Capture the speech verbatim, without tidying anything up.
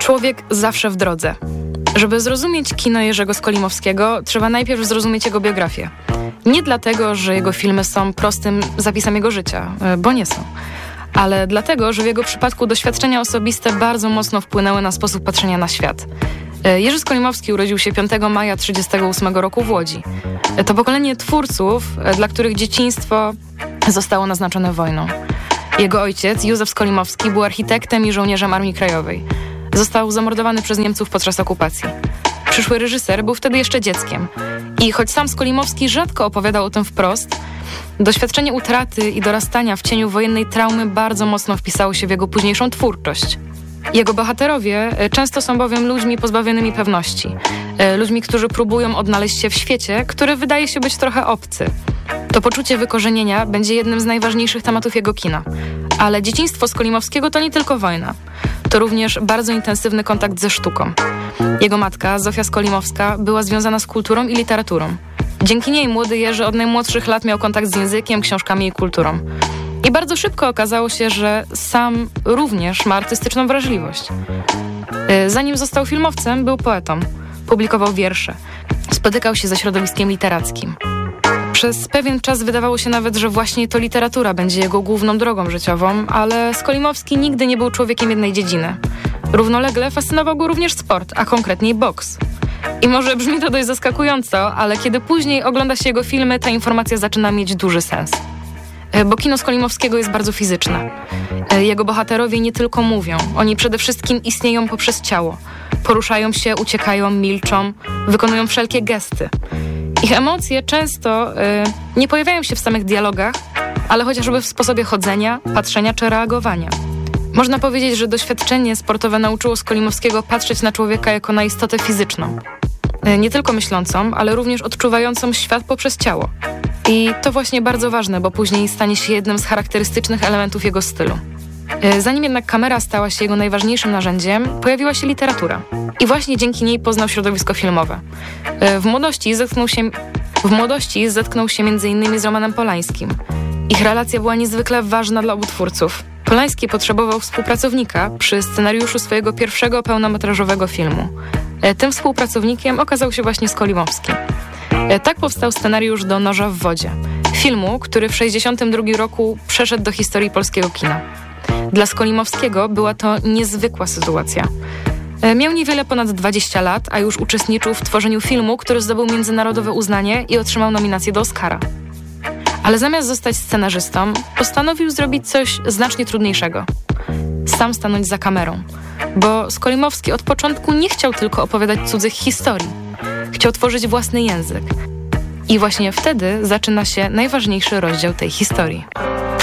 Człowiek zawsze w drodze. Żeby zrozumieć kino Jerzego Skolimowskiego, trzeba najpierw zrozumieć jego biografię. Nie dlatego, że jego filmy są prostym zapisem jego życia, bo nie są. Ale dlatego, że w jego przypadku doświadczenia osobiste bardzo mocno wpłynęły na sposób patrzenia na świat. Jerzy Skolimowski urodził się piątego maja trzydziestego ósmego roku w Łodzi. To pokolenie twórców, dla których dzieciństwo zostało naznaczone wojną. Jego ojciec, Józef Skolimowski, był architektem i żołnierzem Armii Krajowej. Został zamordowany przez Niemców podczas okupacji. Przyszły reżyser był wtedy jeszcze dzieckiem. I choć sam Skolimowski rzadko opowiadał o tym wprost, doświadczenie utraty i dorastania w cieniu wojennej traumy bardzo mocno wpisało się w jego późniejszą twórczość. Jego bohaterowie często są bowiem ludźmi pozbawionymi pewności. Ludźmi, którzy próbują odnaleźć się w świecie, który wydaje się być trochę obcy. To poczucie wykorzenienia będzie jednym z najważniejszych tematów jego kina. Ale dzieciństwo Skolimowskiego to nie tylko wojna. To również bardzo intensywny kontakt ze sztuką. Jego matka, Zofia Skolimowska, była związana z kulturą i literaturą. Dzięki niej młody Jerzy od najmłodszych lat miał kontakt z językiem, książkami i kulturą. I bardzo szybko okazało się, że sam również ma artystyczną wrażliwość. Zanim został filmowcem, był poetą. Publikował wiersze. Spotykał się ze środowiskiem literackim. Przez pewien czas wydawało się nawet, że właśnie to literatura będzie jego główną drogą życiową, ale Skolimowski nigdy nie był człowiekiem jednej dziedziny. Równolegle fascynował go również sport, a konkretniej boks. I może brzmi to dość zaskakująco, ale kiedy później ogląda się jego filmy, ta informacja zaczyna mieć duży sens. Bo kino Skolimowskiego jest bardzo fizyczne. Jego bohaterowie nie tylko mówią, oni przede wszystkim istnieją poprzez ciało. Poruszają się, uciekają, milczą, wykonują wszelkie gesty. Ich emocje często y, nie pojawiają się w samych dialogach, ale chociażby w sposobie chodzenia, patrzenia czy reagowania. Można powiedzieć, że doświadczenie sportowe nauczyło Skolimowskiego patrzeć na człowieka jako na istotę fizyczną. Y, nie tylko myślącą, ale również odczuwającą świat poprzez ciało. I to właśnie bardzo ważne, bo później stanie się jednym z charakterystycznych elementów jego stylu. Y, zanim jednak kamera stała się jego najważniejszym narzędziem, pojawiła się literatura. I właśnie dzięki niej poznał środowisko filmowe. Y, w młodości zetknął się, w młodości zetknął się między innymi z Romanem Polańskim. Ich relacja była niezwykle ważna dla obu twórców. Polański potrzebował współpracownika przy scenariuszu swojego pierwszego pełnometrażowego filmu. Y, tym współpracownikiem okazał się właśnie Skolimowski. Y, tak powstał scenariusz do Noża w wodzie. Filmu, który w sześćdziesiątym drugim roku przeszedł do historii polskiego kina. Dla Skolimowskiego była to niezwykła sytuacja. Miał niewiele ponad dwadzieścia lat, a już uczestniczył w tworzeniu filmu, który zdobył międzynarodowe uznanie i otrzymał nominację do Oscara. Ale zamiast zostać scenarzystą, postanowił zrobić coś znacznie trudniejszego. Sam stanąć za kamerą. Bo Skolimowski od początku nie chciał tylko opowiadać cudzych historii. Chciał tworzyć własny język. I właśnie wtedy zaczyna się najważniejszy rozdział tej historii.